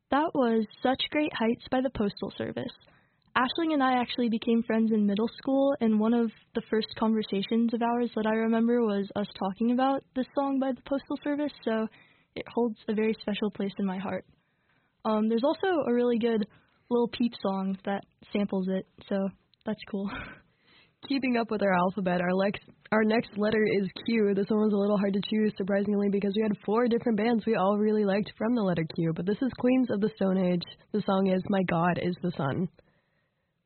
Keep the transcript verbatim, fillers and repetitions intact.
That was Such Great Heights by the Postal Service. Ashling and I actually became friends in middle school, and one of the first conversations of ours that I remember was us talking about this song by the Postal Service, so it holds a very special place in my heart. Um, there's also a really good Lil Peep song that samples it, so that's cool. Keeping up with our alphabet, our, lex- our next letter is Q. This one was a little hard to choose, surprisingly, because we had four different bands we all really liked from the letter Q. But this is Queens of the Stone Age. The song is My God is the Sun.